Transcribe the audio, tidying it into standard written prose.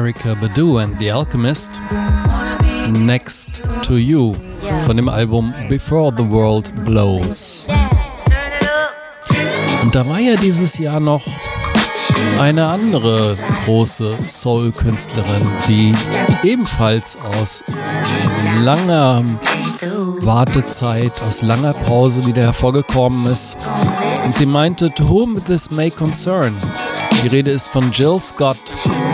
Erykah Badu and the Alchemist, Next to You von dem Album Before the World Blows. Und da war ja dieses Jahr noch eine andere große Soul-Künstlerin, die ebenfalls aus langer Wartezeit, aus langer Pause wieder hervorgekommen ist. Und sie meinte, to whom this may concern. Die Rede ist von Jill Scott.